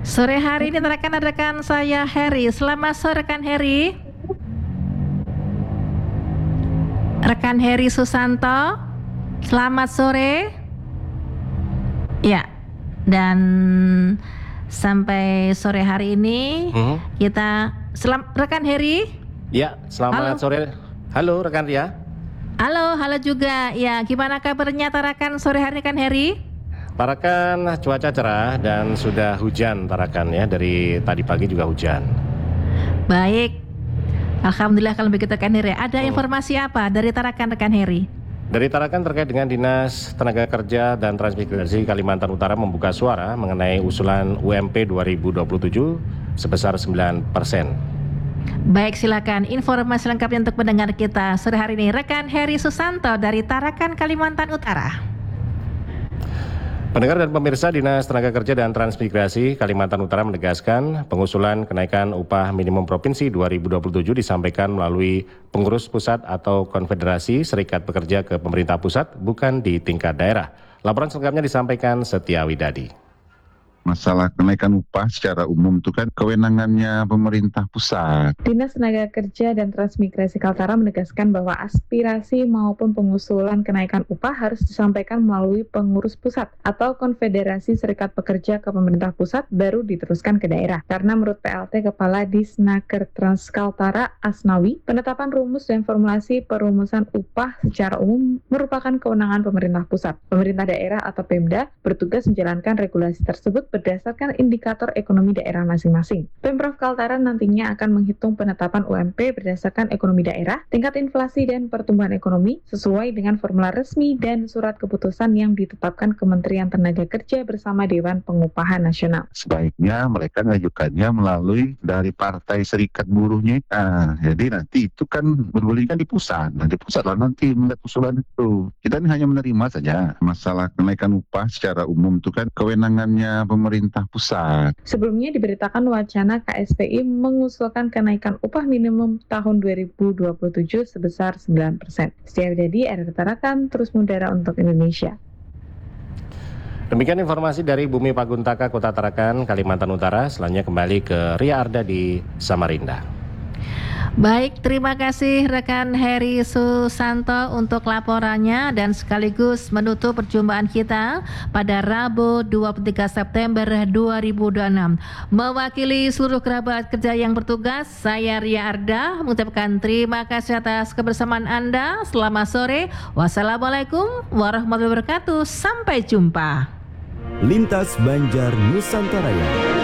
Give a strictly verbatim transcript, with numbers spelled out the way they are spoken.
Sore hari ini rekan-rekan saya Heri. Selamat sore rekan Heri. Rekan Heri Susanto. Selamat sore. Ya. Dan sampai sore hari ini hmm. kita selam, rekan Heri. Ya, selamat halo. Sore. Halo rekan Ria. Halo, halo juga. Ya, gimana kabarnya Tarakan sore hari rekan Heri? Tarakan cuaca cerah dan sudah hujan Tarakan ya, dari tadi pagi juga hujan. Baik, alhamdulillah kalau begitu rekan Heri. Ada hmm. informasi apa dari Tarakan rekan Heri? Dari Tarakan terkait dengan Dinas Tenaga Kerja dan Transmigrasi Kalimantan Utara membuka suara mengenai usulan U M P dua ribu dua puluh tujuh sebesar sembilan persen. Baik, silakan informasi lengkapnya untuk pendengar kita sore hari ini. Rekan Heri Susanto dari Tarakan Kalimantan Utara. Pendengar dan pemirsa, Dinas Tenaga Kerja dan Transmigrasi Kalimantan Utara menegaskan pengusulan kenaikan upah minimum provinsi dua ribu dua puluh tujuh disampaikan melalui pengurus pusat atau konfederasi serikat pekerja ke pemerintah pusat, bukan di tingkat daerah. Laporan selengkapnya disampaikan Setia Widadi. Masalah kenaikan upah secara umum itu kan kewenangannya pemerintah pusat. Dinas Tenaga Kerja dan Transmigrasi Kaltara menegaskan bahwa aspirasi maupun pengusulan kenaikan upah harus disampaikan melalui pengurus pusat atau konfederasi serikat pekerja ke pemerintah pusat, baru diteruskan ke daerah. Karena menurut P L T Kepala Disnaker Trans Kaltara Asnawi, penetapan rumus dan formulasi perumusan upah secara umum merupakan kewenangan pemerintah pusat. Pemerintah daerah atau Pemda bertugas menjalankan regulasi tersebut berdasarkan indikator ekonomi daerah masing-masing. Pemprov Kaltara nantinya akan menghitung penetapan U M P berdasarkan ekonomi daerah, tingkat inflasi dan pertumbuhan ekonomi sesuai dengan formula resmi dan surat keputusan yang ditetapkan Kementerian Tenaga Kerja bersama Dewan Pengupahan Nasional. Sebaiknya mereka mengajukannya melalui dari Partai Serikat Buruhnya. Nah, jadi nanti itu kan berguliran di pusat. Nah, di pusat lah nanti melihat usulan itu. Kita ini hanya menerima saja. Masalah kenaikan upah secara umum itu kan kewenangannya pemerintah pusat. Sebelumnya diberitakan wacana K S P I mengusulkan kenaikan upah minimum tahun dua ribu dua puluh tujuh sebesar sembilan persen. Setia Widadi, R R Tarakan, terus mudara untuk Indonesia. Demikian informasi dari Bumi Paguntaka, Kota Tarakan, Kalimantan Utara. Selanjutnya kembali ke Ria Arda di Samarinda. Baik, terima kasih rekan Heri Susanto untuk laporannya dan sekaligus menutup perjumpaan kita pada Rabu dua puluh tiga September dua ribu dua puluh enam. Mewakili seluruh kerabat kerja yang bertugas, saya Ria Arda mengucapkan terima kasih atas kebersamaan Anda. Selamat sore. Wassalamualaikum warahmatullahi wabarakatuh. Sampai jumpa. Lintas Banjar Nusantara.